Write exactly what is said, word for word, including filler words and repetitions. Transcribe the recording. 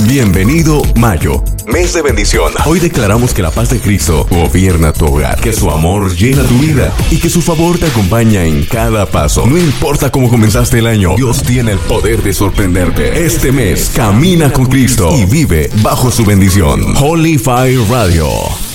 Bienvenido Mayo, mes de bendición. Hoy declaramos que la paz de Cristo gobierna tu hogar, que su amor llena tu vida y que su favor te acompaña en cada paso. No importa cómo comenzaste el año, Dios tiene el poder de sorprenderte. Este mes, camina con Cristo y vive bajo su bendición. Holy Fire Radio.